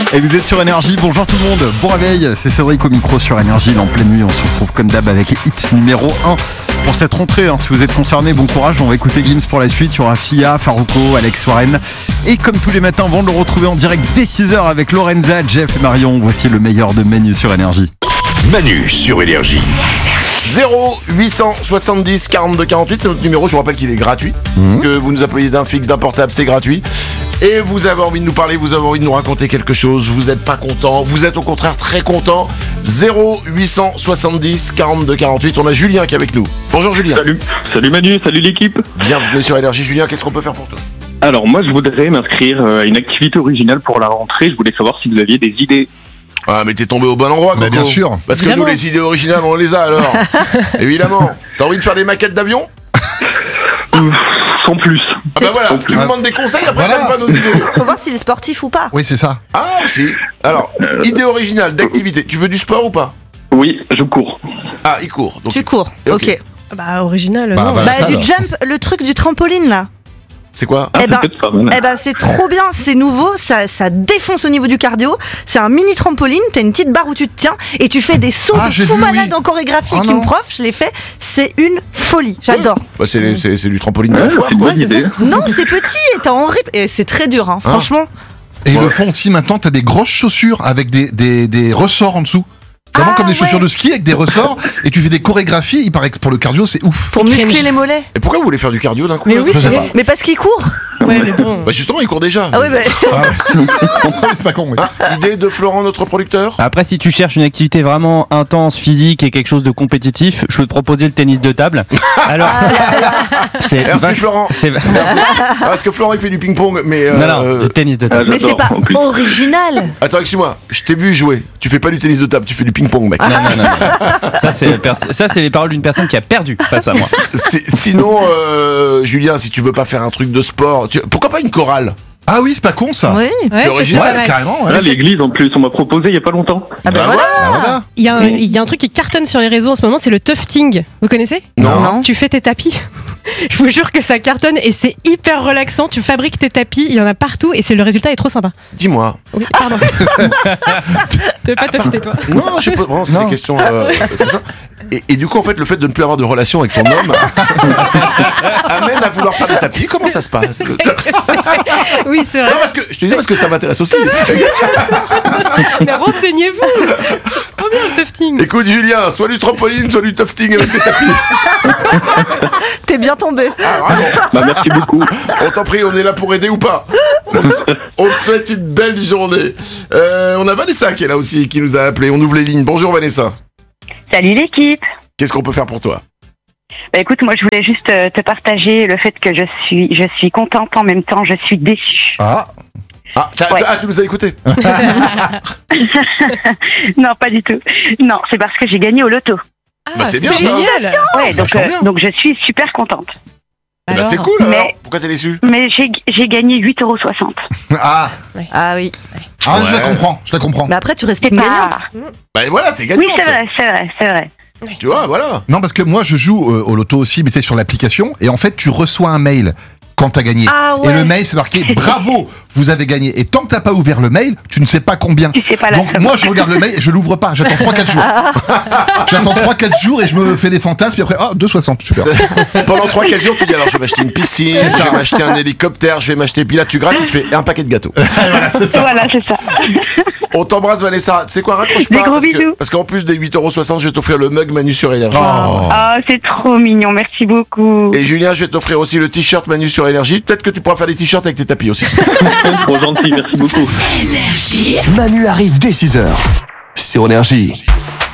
Et vous êtes sur Énergie, bonjour tout le monde, bon réveil, c'est Cédric au micro sur Énergie, en pleine nuit, on se retrouve comme d'hab avec hit numéro 1 pour cette rentrée. Si vous êtes concernés, bon courage, on va écouter Gims pour la suite, il y aura Sia, Farruko, Alex Warren. Et comme tous les matins, avant de le retrouver en direct dès 6h avec Lorenza, Jeff et Marion, voici le meilleur de Manu sur Énergie. Manu sur Énergie. 0870 42 48, c'est notre numéro, je vous rappelle qu'il est gratuit. Que vous nous appeliez d'un fixe, d'un portable, c'est gratuit. Et vous avez envie de nous parler, vous avez envie de nous raconter quelque chose, vous n'êtes pas content, vous êtes au contraire très content. 0870 42 48, on a Julien qui est avec nous. Bonjour Julien. Salut Manu, salut l'équipe. Bienvenue sur Énergie. Julien, qu'est-ce qu'on peut faire pour toi? Alors moi je voudrais m'inscrire à une activité originale pour la rentrée, je voulais savoir si vous aviez des idées. Ah mais t'es tombé au bon endroit, Mais Coco. bien sûr. Parce que Évidemment. nous les idées originales on les a alors. Évidemment. T'as envie de faire des maquettes d'avion? Sans plus. Ah bah voilà, tu nous demandes des conseils, après Voilà. t'aimes pas nos idées. Faut voir s'il est sportif ou pas. Oui, c'est ça. Ah aussi. Alors, idée originale d'activité, tu veux du sport ou pas? Oui, je cours. Ah, il court. Donc Tu cours, Ok. ok. Bah, original, Bah, non. voilà. Bah, ça, du là. jump, le truc du trampoline là. c'est quoi? Ah, Eh ben, c'est peut-être pas mal. Eh ben c'est trop bien, c'est nouveau, ça défonce au niveau du cardio. C'est un mini trampoline, t'as une petite barre où tu te tiens et tu fais des sauts Ah, de j'ai fou vu, malade oui. en chorégraphie Oh avec non. une prof, je l'ai fait. C'est une folie, j'adore. Bah c'est du trampoline de la Ouais, foire c'est une quoi. bonne c'est idée. Non, c'est petit et t'as en rip et c'est très dur, hein, franchement. Et ils le font aussi maintenant, t'as des grosses chaussures avec des ressorts en dessous. Vraiment Ah, comme des chaussures ouais. de ski avec des ressorts et tu fais des chorégraphies, il paraît que pour le cardio c'est ouf. Pour muscler les mollets. Et pourquoi vous voulez faire du cardio d'un coup Mais là oui, Je c'est sais vrai. Mais parce qu'il court. Ouais, mais bon. Bah justement, il court déjà. Ah oui, bah. C'est pas con, oui. Ah, idée de Florent, notre producteur? Après, si tu cherches une activité vraiment intense, physique et quelque chose de compétitif, je peux te proposer le tennis de table. Alors, c'est Merci Florent. c'est Ah, parce que Florent il fait du ping-pong, mais non, du tennis de table. Mais c'est J'adore, pas en plus. original. Attends, excuse-moi, je t'ai vu jouer. Tu fais pas du tennis de table, tu fais du ping-pong, mec. Non. Ça, c'est les paroles d'une personne qui a perdu face à moi. Sinon, Julien, si tu veux pas faire un truc de sport, pourquoi pas une chorale? Ah oui, c'est pas con ça. Oui. Ouais, original. pas Ouais, mal. carrément. ouais. Là, l'église en plus, on m'a proposé il y a pas longtemps. Ah bah voilà. Ah, voilà. Il y a un truc qui cartonne sur les réseaux en ce moment, c'est le tufting. Vous connaissez? Non. Tu fais tes tapis. Je vous jure que ça cartonne et c'est hyper relaxant. Tu fabriques tes tapis, il y en a partout et le résultat est trop sympa. Dis-moi. Oui, pardon. Tu veux pas tufter toi? Non, je peux. Vraiment, c'est Non. des questions. C'est ça. Et du coup, en fait, le fait de ne plus avoir de relation avec ton homme amène à vouloir faire des tapis. Comment ça se passe? Non, Oui, c'est vrai. parce que je te disais parce que ça m'intéresse aussi. Mais renseignez-vous. Trop bien le tufting. Écoute, Julien, soit du trampoline, soit du tufting avec tes tapis. T'es bien tombé. Bah, merci beaucoup. On t'en prie, on est là pour aider ou pas? On te souhaite une belle journée. On a Vanessa qui est là aussi, qui nous a appelé. On ouvre les lignes. Bonjour Vanessa. Salut l'équipe. Qu'est-ce qu'on peut faire pour toi? Bah écoute, moi je voulais juste te partager le fait que je suis contente en même temps, je suis déçue. Ah, Ouais. Tu nous as écoutés? Non, pas du tout. Non, c'est parce que j'ai gagné au loto. Bah, c'est bien, ça. génial. Ouais, vachement bien. donc je suis super contente. Bah, Alors, c'est cool. Mais- Alors. Pourquoi t'es déçu? Mais j'ai gagné 8,60 €. ah, Ah oui. ah, je la Ouais. comprends, je la comprends. Mais après, tu restes C'est gagnante. pas... Bah voilà, t'es gagnante. Oui, c'est vrai. Tu vois, voilà. Non, parce que moi je joue au loto aussi, mais c'est sur l'application, et en fait tu reçois un mail quand t'as gagné. Ah ouais. Et le mail c'est marqué bravo, vous avez gagné. Et tant que t'as pas ouvert le mail, tu ne sais pas combien. Tu sais pas la Donc somme. moi je regarde le mail et je l'ouvre pas, j'attends 3-4 jours. J'attends 3-4 jours et je me fais des fantasmes, puis après, 2,60, super. Pendant 3-4 jours, tu dis alors je vais m'acheter une piscine, C'est je ça. vais m'acheter un hélicoptère, je vais m'acheter. Puis là, tu grattes, tu te fais un paquet de gâteaux. Voilà, c'est ça. On t'embrasse, Vanessa. Tu sais quoi, raccroche Des pas. gros parce que- bisous. Parce qu'en plus des 8,60 €, je vais t'offrir le mug Manu sur Énergie. Oh. Oh, c'est trop mignon, merci beaucoup. Et Julien, je vais t'offrir aussi le t-shirt Manu sur Énergie. Peut-être que tu pourras faire des t-shirts avec tes tapis aussi. Trop gentil, merci beaucoup. Manu arrive dès 6h sur Énergie.